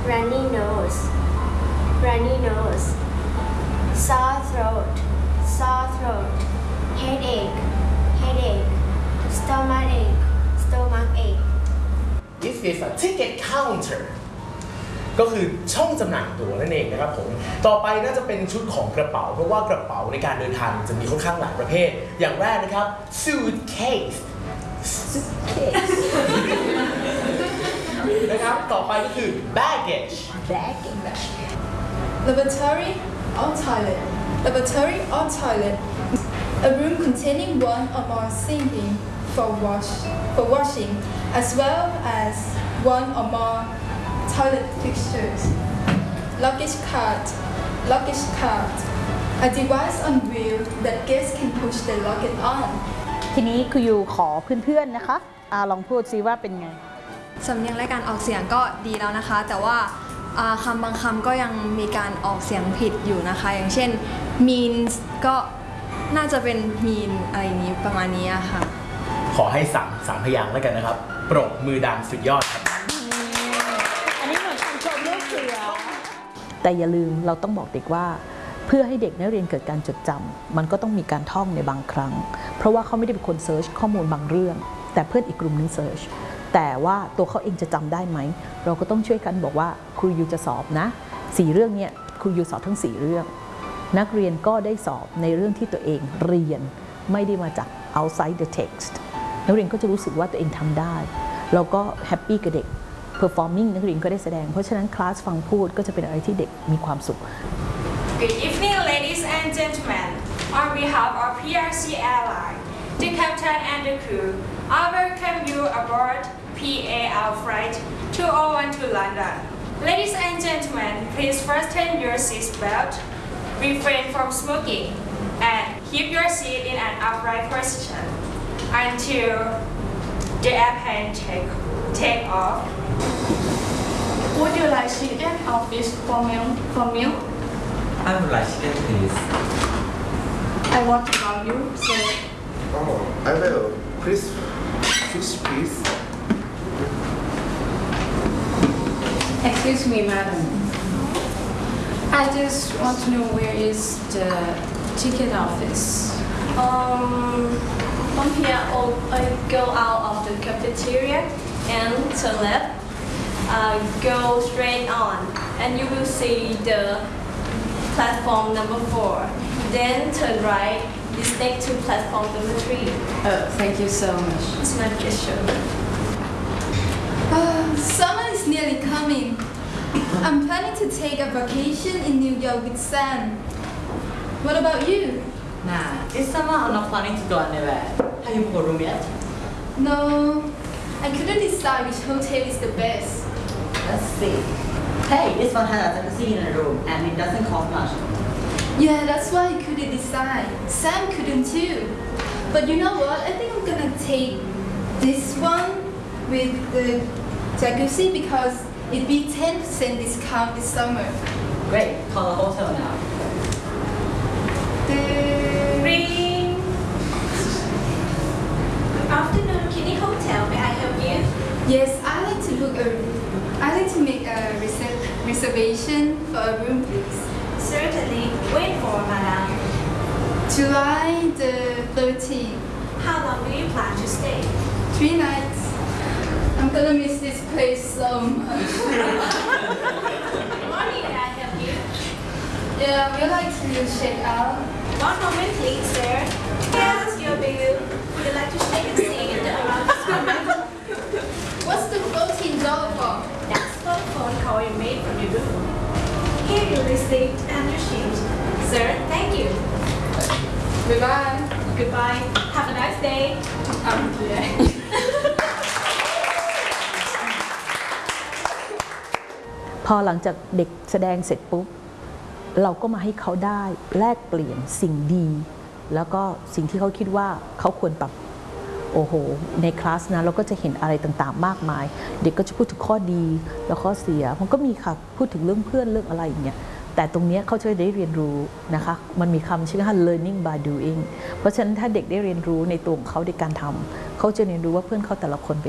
runny nose, runny nose, sore throat, sore throat, headache, headache, stomachache, stomachache. This is a ticket counter ก็คือช่องจำหน่ายตั๋วนั่นเองนะครับผมต่อไปน่าจะเป็นชุดของกระเป๋าเพราะว่ากระเป๋าในการเดินทางจะมีค่อนข้างหลายประเภทอย่างแรกนะครับ suitcase นะครับต่อไปก็คือ baggage lavatory or toilet lavatory or toilet a room containing one or more sinking for washing as well as one or more toilet fixtures luggage cart a device on wheel that guests can push the luggage on ทีนี้คืออยู่ขอเพื่อนๆนะคะลองพูดซิว่าเป็นไงสำเนียงและการออกเสียงก็ดีแล้วนะคะแต่ว่าคำบางคำก็ยังมีการออกเสียงผิดอยู่นะคะอย่างเช่น means ก็น่าจะเป็น mean อะไรอย่างนี้ประมาณนี้ค่ะขอให้สามพยางค์แล้วกันนะครับปรบมือดังสุดยอดครับอันนี้เหมือนคำชมลูกเสือแต่อย่าลืมเราต้องบอกเด็กว่าเพื่อให้เด็กนักเรียนเกิดการจดจำมันก็ต้องมีการท่องในบางครั้งเพราะว่าเขาไม่ได้เป็นคนเซิร์ชข้อมูลบางเรื่องแต่เพื่อนอีกกลุ่มนึงเซิร์ชแต่ว่าตัวเขาเองจะจำได้ไหมเราก็ต้องช่วยกันบอกว่าครูยูจะสอบนะ4 เรื่องเนี่ยครูยูสอบทั้ง4 เรื่องนักเรียนก็ได้สอบในเรื่องที่ตัวเองเรียนไม่ได้มาจาก outside the text นักเรียนก็จะรู้สึกว่าตัวเองทำได้แล้วก็แฮปปี้กับเด็ก performing นักเรียนก็ได้แสดงเพราะฉะนั้นคลาสฟังพูดก็จะเป็นอะไรที่เด็กมีความสุข Good evening, ladies and gentlemen. On behalf of PRC Airline, the captain and the crew, I welcome you aboard PAL Flight 201 to London. Ladies and gentlemen, please fasten your seat belt, refrain from smoking, and keep your seat in an upright position until the airplane take off. Would you like chicken or fish for meal? I would like chicken, please. I want to love you, sir. Oh, I will. Please, fish, please. Excuse me, madam. I just want to know where is the ticket office. From here, go out of the cafeteria and turn left. Go straight on, and you will see the platform number 4. Then turn right. It's next to platform number 3. Oh, thank you so much. It's my pleasure. Summer is nearly coming. I'm planning to take a vacation in New York with Sam. What about you? Nah, this summer I'm not planning to go anywhere. Have you booked a room yet? No, I couldn't decide which hotel is the best. Let's see. Hey, this one has a jacuzzi in a room and it doesn't cost much. Yeah, that's why I couldn't decide. Sam couldn't too. But you know what? I think I'm gonna take this one with the jacuzzi because it'd be 10% discount this summer. Great, call the hotel now. Ring. Good afternoon, Kinney Hotel. May I help you? Yes, I like to make a reservation for a room, please. Certainly. Wait for madam. July the 13th. How long do you plan to stay? 3 nights. I'm gonna miss this place so much. Morning, may I help you? Yeah, we'd like to check out. One moment, please, sir. Here's your bill. Would you like to check and see in the amount discount? What's the $14 for? That's for the phone call you made from your room. Here your receipt and your sheet. Sir, thank you. Goodbye. Goodbye. Have a nice day. Yeah. พอหลังจากเด็กแสดงเสร็จปุ๊บเราก็มาให้เขาได้แลกเปลี่ยนสิ่งดีแล้วก็สิ่งที่เขาคิดว่าเขาควรปรับโอ้โหในคลาสนะเราก็จะเห็นอะไรต่างๆมากมายเด็กก็จะพูดถึงข้อดีแล้วข้อเสียมันก็มีค่ะพูดถึงเรื่องเพื่อนเรื่องอะไรอย่างเงี้ยแต่ตรงนี้เขาจะได้เรียนรู้นะคะมันมีคำชื่อว่า learning by doing เพราะฉะนั้นถ้าเด็กได้เรียนรู้ในตัวของเขาในการทำเขาจะเรียนรู้ว่าเพื่อนเขาแต่ละคนเป็น